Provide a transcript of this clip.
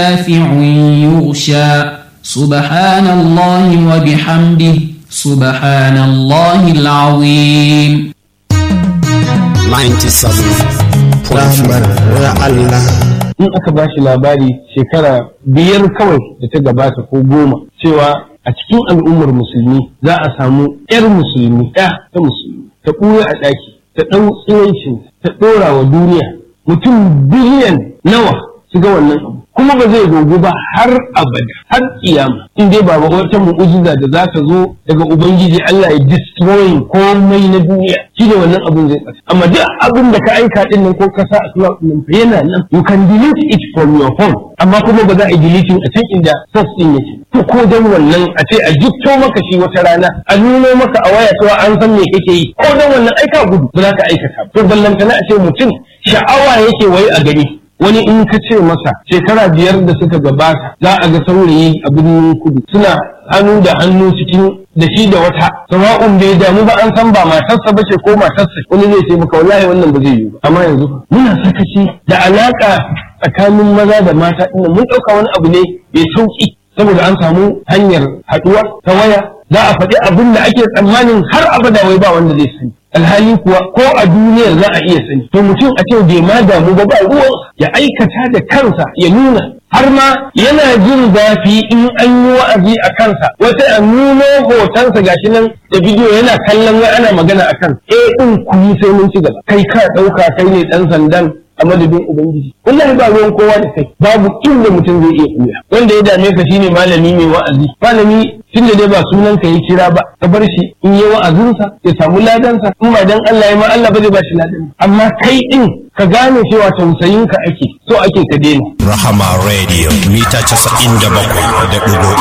شافع يغشى سبحان الله وبحمده سبحان الله العظيم 97.5 Allah. In aka ba shi labari shekara 5 kawai da ta gabata ko 10 cewa a cikin al'ummar musulmi za a samu 'yar musulmi ta musulmi ta ɓuya a ɗaki ta ɗau tsirancin ta ɗora wa duniya mutum biliyan nawa su ga wannan abu kuma ba zai dogo ba har abada har kiyama in dai ba wata mu'ujiza da za ta zo daga ubangiji Allah ya destroy komai na duniya shi ne wannan abin zai tsaka amma duk abin da ka aika din nan ko ka sa a cloud din fa yana nan you can delete it from your phone amma kuma ba za a delete a can inda source din yake to ko dan wannan a ce a jikto maka shi wata rana a nuno maka a waya cewa an san me kake yi ko dan wannan aika gudu ba za ka aikata to ballantana a ce mutum sha'awa yake wai a gani wani in ka ce masa shekara 5 da suka gabata za a ga saurayi a birnin kudu suna hannu da hannu cikin da shi da wata sawa'un bai damu ba an san ba matarsa ba ce ko matarsa wani zai ce maka wallahi wannan ba zai yi ba amma yanzu muna sakaci da alaka tsakanin maza da mata ina mun ɗauka wani abu ne mai sauki saboda an samu hanyar haɗuwa ta waya za a faɗi abin da ake tsammanin har abada wai ba wanda zai sani alhali kuwa ko a duniyar za a iya sani to mutum a ce bai ma damu ba ruwan ya aikata da kansa ya nuna har ma yana jin zafi in an yi wa'azi a kansa wata a nuno hotonsa gashi nan da bidiyo yana kallon wai ana magana a kan din kuni sai mun ci gaba kai ka ɗauka kai ne ɗan sandan a madadin ubangiji wallahi ba ruwan kowa da kai babu inda mutum zai iya kuya wanda ya dame ka shine malami mai wa'azi malami tunda dai ba sunan ka ya kira ba ka bar shi in yi wa'azinsa ya samu ladansa in ba dan Allah ya ma Allah ba zai ba shi ladan amma kai din ka gane cewa tausayin ka ake so ake ka daina Rahama Radio mita 97.3